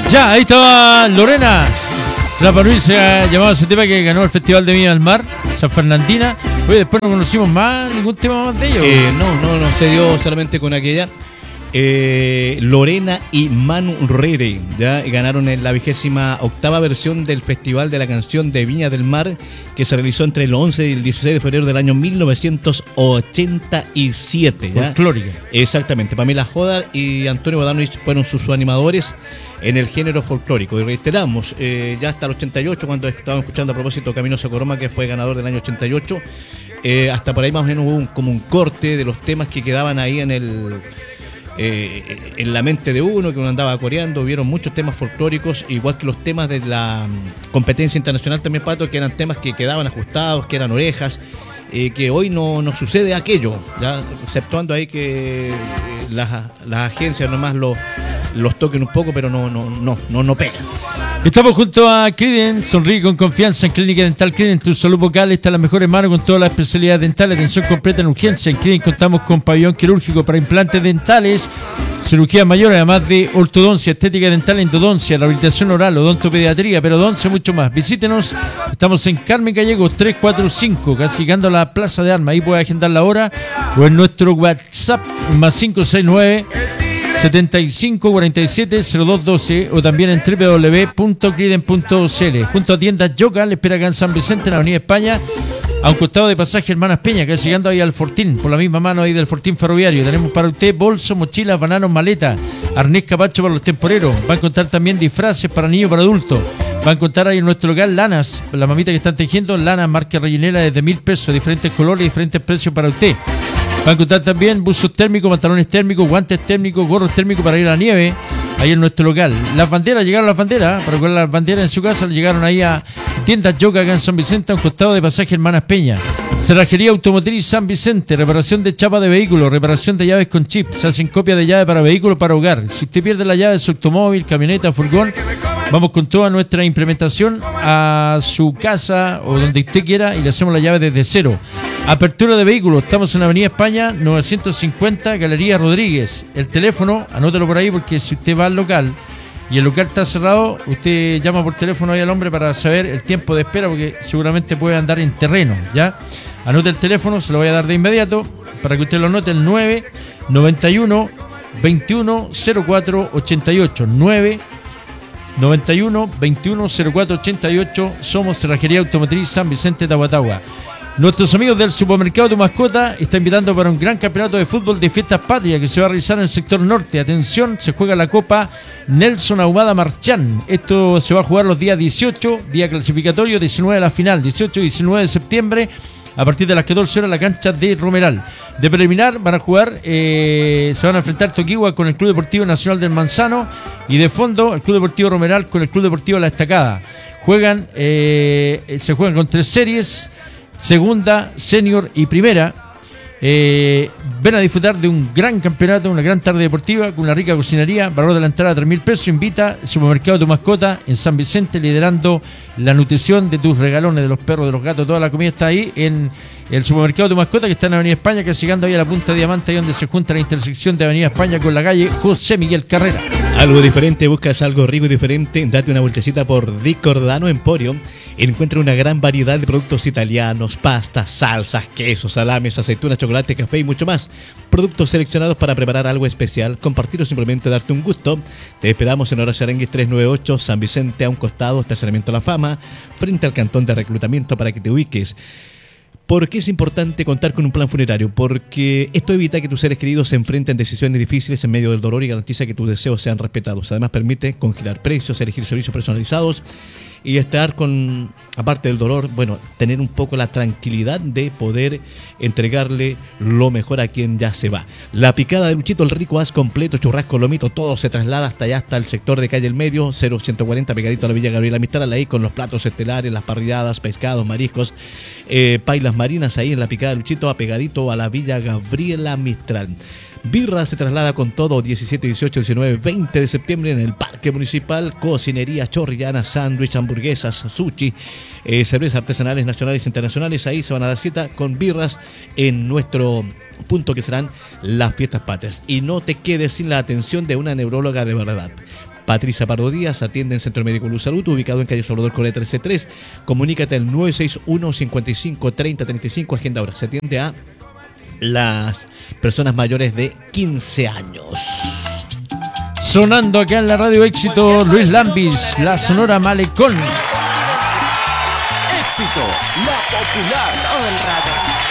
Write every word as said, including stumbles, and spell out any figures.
Ya, ahí estaba Lorena Rapa Nui, se ha llamado ese tema que ganó el Festival de Viña del Mar, San Fernandina. Oye, después no conocimos más, ningún tema más de ellos. Eh, no, no, no, se dio solamente con aquella. Eh, Lorena y Manu Rere ya ganaron en la vigésima octava versión del Festival de la Canción de Viña del Mar, que se realizó entre el once y el dieciséis de febrero del año mil novecientos ochenta y siete. ¿ya? Folclórica. Exactamente. Pamela Jodar y Antonio Bodanovich fueron sus animadores en el género folclórico. Y reiteramos, eh, ya hasta el ochenta y ocho, cuando estábamos escuchando a propósito Camino Socoroma, que fue ganador del año ochenta y ocho, eh, hasta por ahí más o menos hubo un, como un corte de los temas que quedaban ahí en el... Eh, en la mente de uno, que uno andaba coreando. Vieron muchos temas folclóricos, igual que los temas de la um, competencia internacional también, Pato, que eran temas que quedaban ajustados, que eran orejas, eh, que hoy no, no sucede aquello, ya exceptuando ahí que eh, las, las agencias nomás lo, los toquen un poco, pero no, no, no, no, no pegan. Estamos junto a Criden, sonríe con confianza en Clínica Dental Criden, tu salud bucal está en las mejores manos con todas las especialidades dentales, atención completa en urgencia. En Criden contamos con pabellón quirúrgico para implantes dentales, cirugía mayor, además de ortodoncia, estética dental, endodoncia, rehabilitación oral, odontopediatría, periodoncia, mucho más. Visítenos, estamos en Carmen Gallegos tres cuatro cinco, casi llegando a la Plaza de Armas, ahí puede agendar la hora, o en nuestro WhatsApp más cinco seis nueve setenta y cinco cuarenta y siete cero dos doce o también en doble u doble u doble u punto criden punto c l. Junto a tiendas Yoga, le espera acá en San Vicente, en la Avenida España, a un costado de Pasaje Hermanas Peña, que es llegando ahí al Fortín, por la misma mano ahí del Fortín Ferroviario. Tenemos para usted bolsos, mochilas, bananos, maletas, arnés capacho para los temporeros. Va a encontrar también disfraces para niños y para adultos. Va a encontrar ahí en nuestro local lanas, la mamita que están tejiendo, lanas marca rellenera desde mil pesos, diferentes colores, diferentes precios para usted. Va a encontrar también buzos térmicos, pantalones térmicos, guantes térmicos, gorros térmicos para ir a la nieve, ahí en nuestro local. Las banderas, llegaron las banderas, para colar las banderas en su casa, llegaron ahí a Tiendas Yoga acá en San Vicente, a un costado de Pasaje Hermanas Peña. Cerrajería Automotriz San Vicente, reparación de chapa de vehículos, reparación de llaves con chip, se hacen copia de llave para vehículos, para hogar. Si usted pierde la llave de su automóvil, camioneta, furgón, vamos con toda nuestra implementación a su casa o donde usted quiera y le hacemos la llave desde cero. Apertura de vehículos, estamos en la Avenida España novecientos cincuenta, Galería Rodríguez. El teléfono, anótelo por ahí, porque si usted va al local y el local está cerrado, usted llama por teléfono ahí al hombre para saber el tiempo de espera, porque seguramente puede andar en terreno, ¿ya? Anote el teléfono, se lo voy a dar de inmediato para que usted lo anote, el nueve noventa y uno veintiuno cero cuatro ochenta y ocho, nueve noventa y uno veintiuno cero cuatro ochenta y ocho. Somos Cerrajería Automotriz San Vicente de Aguatagua. Nuestros amigos del Supermercado Tu Mascota están invitando para un gran campeonato de fútbol de Fiestas Patrias que se va a realizar en el sector norte. Atención, se juega la Copa Nelson Ahumada Marchán. Esto se va a jugar los días dieciocho, día clasificatorio, diecinueve de la final, dieciocho y diecinueve de septiembre, a partir de las catorce horas, la cancha de Romeral. De preliminar van a jugar, eh, se van a enfrentar Toquigua con el Club Deportivo Nacional del Manzano, y de fondo el Club Deportivo Romeral con el Club Deportivo La Estacada. Juegan, eh, se juegan con tres series: segunda, senior y primera. Eh, ven a disfrutar de un gran campeonato, una gran tarde deportiva con una rica cocinería, valor de la entrada tres mil pesos. Invita Supermercado Tu Mascota en San Vicente, liderando la nutrición de tus regalones, de los perros, de los gatos, toda la comida está ahí en el Supermercado Tu Mascota, que está en Avenida España, que llegando ahí a la Punta de Diamante, ahí donde se junta la intersección de Avenida España con la calle José Miguel Carrera. Algo diferente, buscas algo rico y diferente, date una vueltecita por Di Cordano Emporio. Encuentra una gran variedad de productos italianos, pastas, salsas, quesos, salames, aceitunas, chocolate, café y mucho más. Productos seleccionados para preparar algo especial, compartir o simplemente darte un gusto. Te esperamos en Horacio Arengues trescientos noventa y ocho, San Vicente, a un costado, estacionamiento La Fama, frente al cantón de reclutamiento, para que te ubiques. ¿Por qué es importante contar con un plan funerario? Porque esto evita que tus seres queridos se enfrenten a decisiones difíciles en medio del dolor y garantiza que tus deseos sean respetados. Además, permite congelar precios, elegir servicios personalizados y estar con, aparte del dolor, bueno, tener un poco la tranquilidad de poder entregarle lo mejor a quien ya se va. La picada de Luchito, el rico as completo, churrasco, lomito, todo se traslada hasta allá, hasta el sector de Calle El Medio, cero ciento cuarenta, pegadito a la Villa Gabriela Mistral, ahí con los platos estelares, las parrilladas, pescados, mariscos, eh, pailas marinas, ahí en la picada de Luchito, apegadito a la Villa Gabriela Mistral. Birra se traslada con todo diecisiete, dieciocho, diecinueve, veinte de septiembre en el Parque Municipal. Cocinería chorrillana, sándwich, hamburguesas, sushi, eh, cervezas artesanales nacionales e internacionales. Ahí se van a dar cita con birras en nuestro punto, que serán las Fiestas Patrias. Y no te quedes sin la atención de una neuróloga de verdad. Patricia Pardo Díaz atiende en Centro Médico Luz Salud, ubicado en calle Salvador Correa trece tres. Comunícate al nueve seis uno, cinco cinco, tres cero tres cinco. Agenda ahora. Se atiende a las personas mayores de quince años. Sonando acá en la Radio Éxito, Luis Lambis, la Sonora Malecón. Éxitos, la popular, todo el rato.